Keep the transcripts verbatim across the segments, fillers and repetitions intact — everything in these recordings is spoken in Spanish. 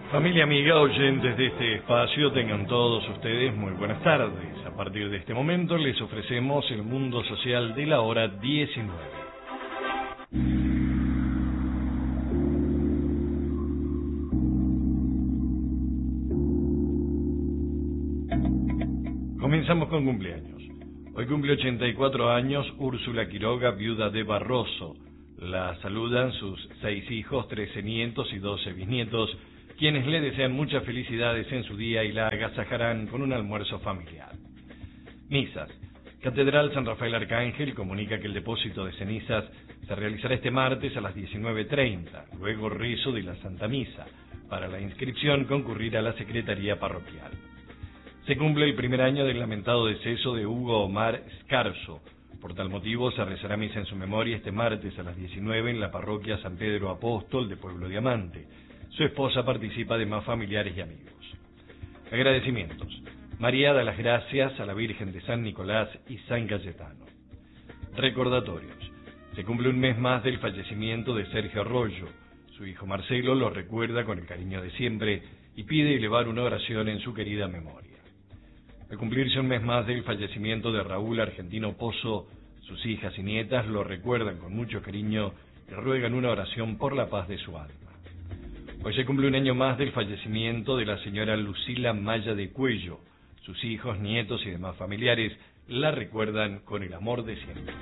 Familia amiga, oyentes de este espacio, tengan todos ustedes muy buenas tardes. A partir de este momento les ofrecemos el mundo social de la hora diecinueve. Comenzamos con cumpleaños. Hoy cumple ochenta y cuatro años Úrsula Quiroga, viuda de Barroso. La saludan sus seis hijos, trece nietos y doce bisnietos, quienes le desean muchas felicidades en su día y la agasajarán con un almuerzo familiar. Misas. Catedral San Rafael Arcángel comunica que el depósito de cenizas se realizará este martes a las diecinueve treinta, luego rezo de la Santa Misa. Para la inscripción concurrir a la Secretaría Parroquial. Se cumple el primer año del lamentado deceso de Hugo Omar Scarso. Por tal motivo se rezará misa en su memoria este martes a las diecinueve en la parroquia San Pedro Apóstol de Pueblo Diamante. Su esposa participa de más familiares y amigos. Agradecimientos. María da las gracias a la Virgen de San Nicolás y San Cayetano. Recordatorios. Se cumple un mes más del fallecimiento de Sergio Arroyo. Su hijo Marcelo lo recuerda con el cariño de siempre y pide elevar una oración en su querida memoria. Al cumplirse un mes más del fallecimiento de Raúl Argentino Pozo, sus hijas y nietas lo recuerdan con mucho cariño y ruegan una oración por la paz de su alma. Hoy se cumple un año más del fallecimiento de la señora Lucila Maya de Cuello. Sus hijos, nietos y demás familiares la recuerdan con el amor de siempre.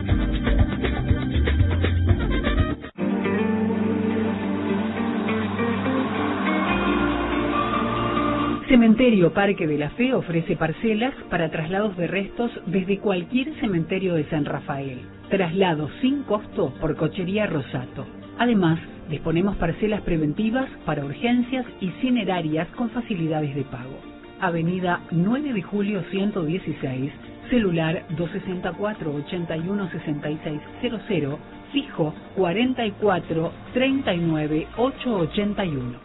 Cementerio Parque de la Fe ofrece parcelas para traslados de restos desde cualquier cementerio de San Rafael. Traslados sin costo por Cochería Rosato. Además, disponemos parcelas preventivas para urgencias y cinerarias con facilidades de pago. Avenida nueve de julio ciento dieciséis, celular dos sesenta y cuatro, ochenta y uno, sesenta y seis cero cero, fijo cuarenta y cuatro, treinta y nueve, ochocientos ochenta y uno.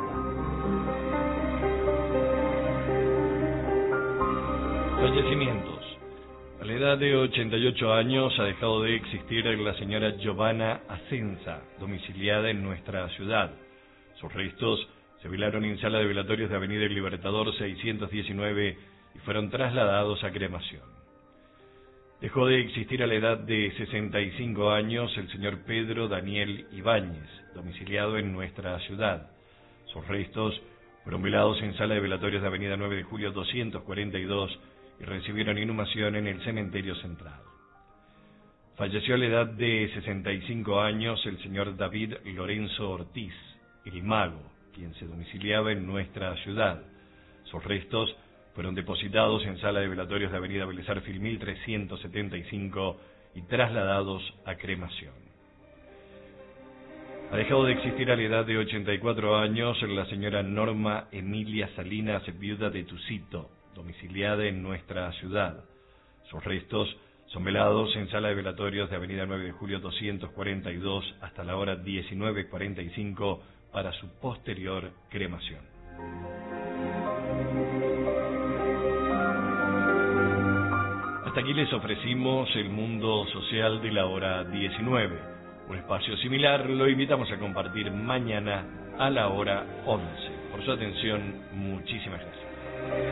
Fallecimientos. A la edad de ochenta y ocho años ha dejado de existir la señora Giovanna Asenza, domiciliada en nuestra ciudad. Sus restos se velaron en sala de velatorios de Avenida El Libertador seiscientos diecinueve y fueron trasladados a cremación. Dejó de existir a la edad de sesenta y cinco años el señor Pedro Daniel Ibáñez, domiciliado en nuestra ciudad. Sus restos fueron velados en sala de velatorios de Avenida nueve de julio doscientos cuarenta y dos y recibieron inhumación en el cementerio central. Falleció a la edad de sesenta y cinco años el señor David Lorenzo Ortiz, el mago, quien se domiciliaba en nuestra ciudad. Sus restos fueron depositados en sala de velatorios de Avenida Vélez Arfiel mil trescientos setenta y cinco y trasladados a cremación. Ha dejado de existir a la edad de ochenta y cuatro años la señora Norma Emilia Salinas, viuda de Tucito, domiciliada en nuestra ciudad. Sus restos son velados en sala de velatorios de Avenida nueve de julio doscientos cuarenta y dos hasta la hora diecinueve cuarenta y cinco para su posterior cremación. Hasta aquí les ofrecimos el mundo social de la hora diecinueve. Un espacio similar lo invitamos a compartir mañana a la hora once. Por su atención, muchísimas gracias.